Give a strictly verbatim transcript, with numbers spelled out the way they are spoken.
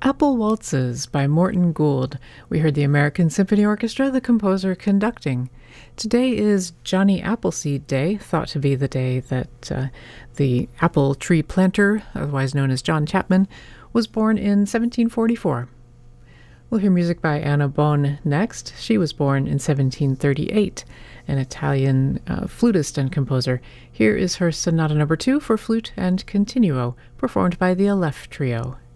Apple Waltzes by Morton Gould. We heard the American Symphony Orchestra, the composer conducting. Today is Johnny Appleseed Day, thought to be the day that uh, the apple tree planter, otherwise known as John Chapman, was born in seventeen forty-four. We'll hear music by Anna Bonn next. She was born in seventeen thirty-eight, an Italian uh, flutist and composer. Here is her Sonata Number Two for flute and continuo, performed by the Aleph Trio.